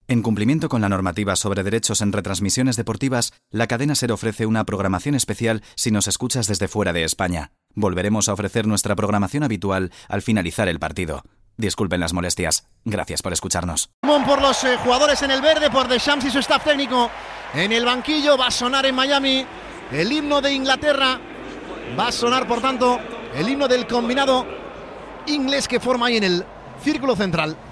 En cumplimiento con la normativa sobre derechos en retransmisiones deportivas, la cadena SER ofrece una programación especial si nos escuchas desde fuera de España. Volveremos a ofrecer nuestra programación habitual al finalizar el partido. Disculpen las molestias. Gracias por escucharnos. Por los jugadores en el verde, por Deschamps y su staff técnico en el banquillo. Va a sonar en Miami el himno de Inglaterra. Va a sonar, por tanto, el himno del combinado inglés que forma ahí en el círculo central.